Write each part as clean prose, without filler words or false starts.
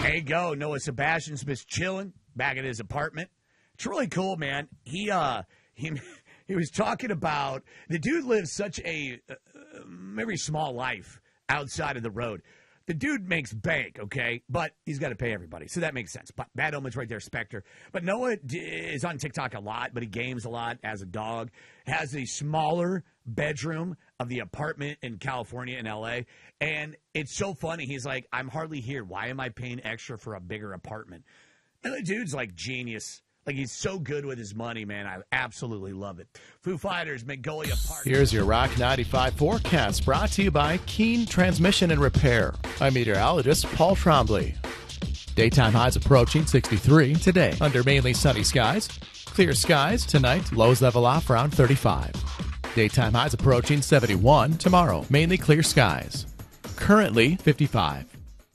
There you go. Noah Sebastian's just chilling back at his apartment. It's really cool, man. He was talking about the dude lives such a very small life outside of the road. The dude makes bank, okay, but he's got to pay everybody, so that makes sense. But bad omens right there, Spectre. But Noah is on TikTok a lot, but he games a lot as a dog. Has a smaller bedroom of the apartment in California, in L.A., and it's so funny. He's like, I'm hardly here. Why am I paying extra for a bigger apartment? And the dude's like genius. Like, he's so good with his money, man. I absolutely love it. Foo Fighters, Magnolia Park. Here's your Rock 95 forecast, brought to you by Keen Transmission and Repair. I'm meteorologist Paul Trombley. Daytime highs approaching 63 today under mainly sunny skies. Clear skies tonight, lows level off around 35. Daytime highs approaching 71 tomorrow, mainly clear skies. Currently 55.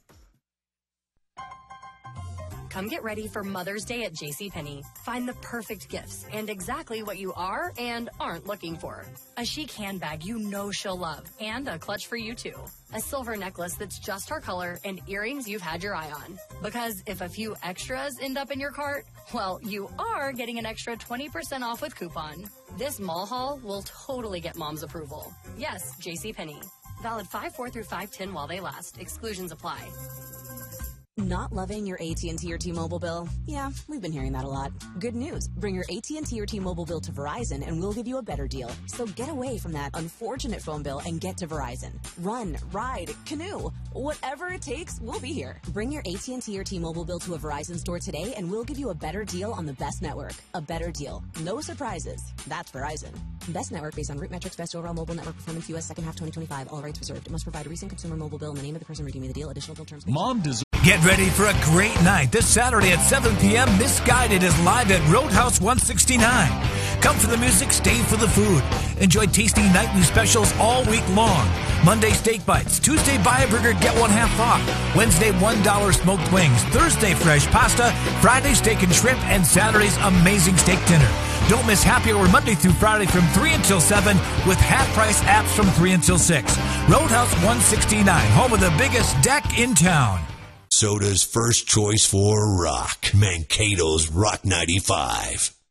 Come get ready for Mother's Day at JCPenney. Find the perfect gifts and exactly what you are and aren't looking for. A chic handbag you know she'll love, and a clutch for you too. A silver necklace that's just her color, and earrings you've had your eye on. Because if a few extras end up in your cart, well, you are getting an extra 20% off with coupon. This mall haul will totally get Mom's approval. Yes, JCPenney. Valid 5/4 through 5/10 while they last. Exclusions apply. Not loving your AT&T or T-Mobile bill? Yeah, we've been hearing that a lot. Good news. Bring your AT&T or T-Mobile bill to Verizon and we'll give you a better deal. So get away from that unfortunate phone bill and get to Verizon. Run, ride, canoe. Whatever it takes, we'll be here. Bring your AT&T or T-Mobile bill to a Verizon store today and we'll give you a better deal on the best network. A better deal. No surprises. That's Verizon. Best network based on root metrics, best overall mobile network performance, U.S. second half 2025. All rights reserved. It must provide a recent consumer mobile bill in the name of the person redeeming the deal. Additional bill terms. Mom does. Get ready for a great night this Saturday at 7 p.m. Misguided is live at Roadhouse 169. Come for the music, stay for the food. Enjoy tasty nightly specials all week long. Monday, steak bites. Tuesday, buy a burger, get one half off. Wednesday, $1 smoked wings. Thursday, fresh pasta. Friday, steak and shrimp. And Saturday's amazing steak dinner. Don't miss happy hour Monday through Friday from 3 until 7 with half-price apps from 3 until 6. Roadhouse 169, home of the biggest deck in town. Soda's first choice for rock. Mankato's Rock 95.